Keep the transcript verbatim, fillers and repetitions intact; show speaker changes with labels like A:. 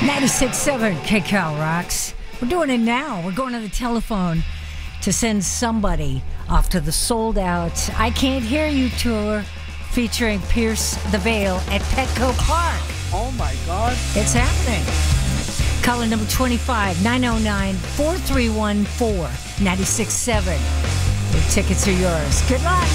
A: ninety-six point seven K C A L rocks. We're doing it now. We're going to the telephone to send somebody off to the sold-out I Can't Hear You tour featuring Pierce the Veil at Petco Park.
B: Oh, my God.
A: It's happening. Caller number twenty-five, nine oh nine, four three one four, nine six seven. The tickets are yours. Good luck.